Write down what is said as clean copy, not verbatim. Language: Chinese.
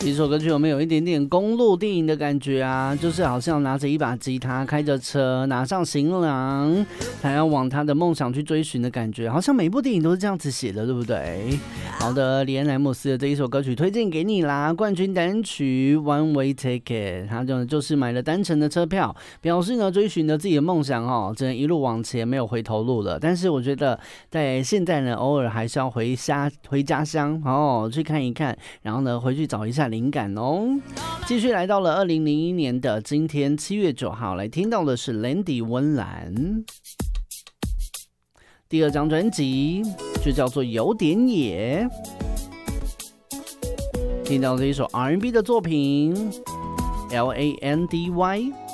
这首歌曲有没有一点点公路电影的感觉啊？就是好像拿着一把吉他，开着车，拿上行囊，他要往他的梦想去追寻的感觉，好像每部电影都是这样子写的，对不对？好的，李安莱姆斯的这一首歌曲推荐给你啦，冠军单曲 One Way Ticket， 他就是买了单程的车票，表示呢追寻着自己的梦想哦，只能一路往前，没有回头路了。但是我觉得在现在呢，偶尔还是要回家乡哦，去看一看，然后呢回去找一下灵感哦。继续来到了2001年的今天7月9号，来听到的是 Landy 温岚第2张专辑，就叫做有点野。听到这一首 R&B 的作品 Landy